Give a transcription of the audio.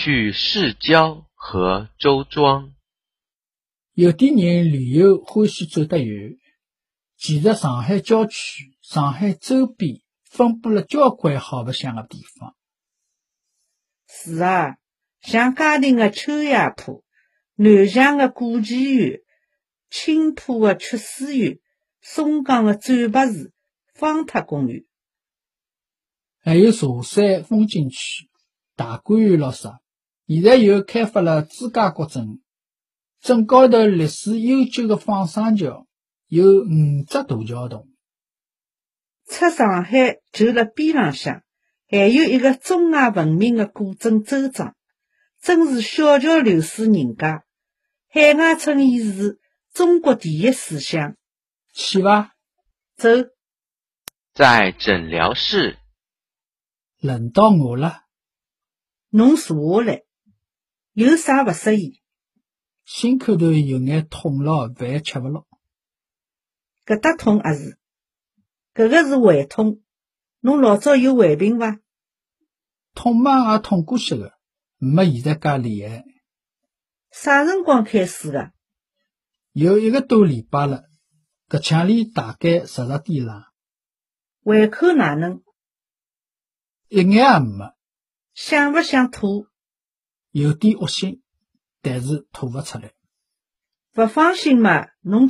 去市郊和周庄。 有的人旅游欢喜走得远，其实上海郊区、上海周边分布了交关好白相的地方。 是啊，像嘉定的秋叶坡、南翔的古奇园、青浦的曲水园、松江的展白池、方特公园， 还有茶山风景区、大观园咯啥，现在又开发了朱家角镇，镇高头历史悠久的放生桥，有5只大桥洞。 出上海就辣边浪向，还有一个中外闻名的古镇周庄，真是小桥流水人家。海外称伊是中国第一水乡。 去伐？ 走， 在诊疗室， 轮到我了。 侬坐下来，有啥勿适意？ 心口头有眼痛咯，饭吃勿落。 搿搭痛也是，搿个是胃痛。侬老早有胃病伐？ 痛嘛也痛过些个，没现在介厉害。 啥辰光开始的？ 有1个多礼拜了，搿腔里大概10点了。 胃口哪能？ 一眼也没， 想勿想吐？ 有点恶心，但是吐勿出来。 勿放心嘛，侬